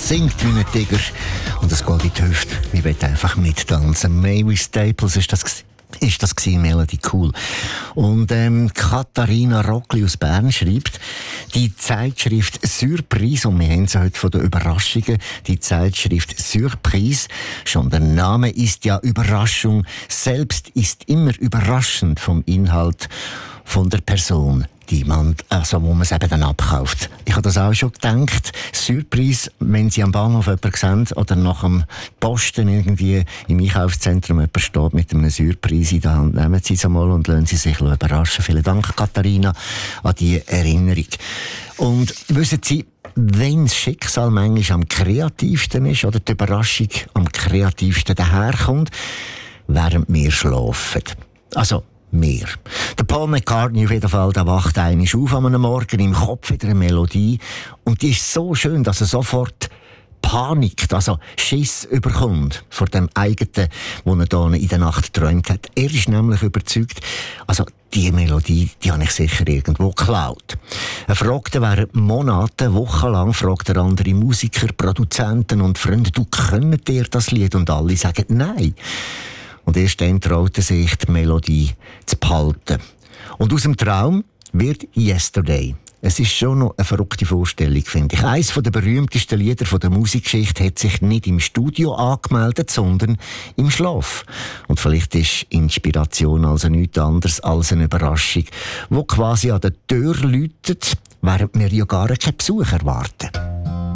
singt wie ein Tiger und es geht in die Hüfte. Ich will einfach mittanzen. Mavis Staples ist das gewesen, Melody Cool. Und Katharina Rockli aus Bern schreibt, die Zeitschrift Surprise, und wir haben sie heute von den Überraschungen, die Zeitschrift Surprise, schon der Name ist ja Überraschung, selbst ist immer überraschend vom Inhalt von der Person, wo man es eben dann abkauft. Ich habe das auch schon gedacht. Surprise, wenn Sie am Bahnhof jemanden sehen oder nach dem Posten irgendwie im Einkaufszentrum jemand steht mit einem Surprise in der Hand, nehmen Sie es einmal und lassen Sie sich überraschen. Vielen Dank, Katharina, an die Erinnerung. Und wissen Sie, wenn das Schicksal manchmal am kreativsten ist oder die Überraschung am kreativsten daherkommt, während wir schlafen. Also, mehr. Der Paul McCartney auf jeden Fall, der wacht einmal auf am Morgen, im Kopf wieder eine Melodie. Und die ist so schön, dass er sofort panikt, also Schiss überkommt vor dem eigenen, was er da in der Nacht geträumt hat. Er ist nämlich überzeugt, also die Melodie, die habe ich sicher irgendwo geklaut. Er fragte während Monaten, wochenlang, fragt er andere Musiker, Produzenten und Freunde, du könnt ihr das Lied? Und alle sagen nein. Und erst dann traute sich die Melodie zu behalten. Und aus dem Traum wird Yesterday. Es ist schon noch eine verrückte Vorstellung, finde ich. Eines der berühmtesten Lieder der Musikgeschichte hat sich nicht im Studio angemeldet, sondern im Schlaf. Und vielleicht ist Inspiration also nichts anderes als eine Überraschung, die quasi an der Tür läutet, während wir ja gar keinen Besuch erwarten.